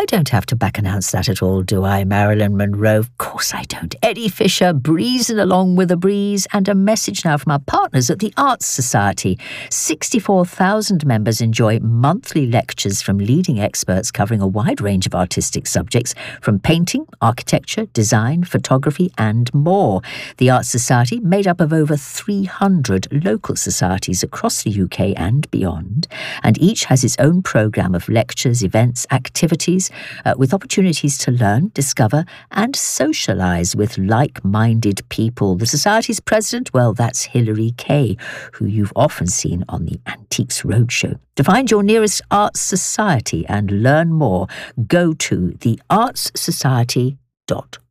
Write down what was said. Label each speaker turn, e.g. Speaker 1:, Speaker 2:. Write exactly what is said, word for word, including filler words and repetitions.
Speaker 1: I don't have to back announce that at all, do I, Marilyn Monroe? Of course I don't. Eddie Fisher, breezing along with a breeze, and a message now from our partners at the Arts Society. sixty-four thousand members enjoy monthly lectures from leading experts covering a wide range of artistic subjects, from painting, architecture, design, photography, and more. The Arts Society, made up of over three hundred local societies across the U K and beyond, and each has its own programme of lectures, events, activities, uh, with opportunities to learn, discover, and socialise with like-minded people. The Society's president, well, that's Hilary Kay, who you've often seen on the Antiques Roadshow. To find your nearest Arts Society and learn more, go to the arts society dot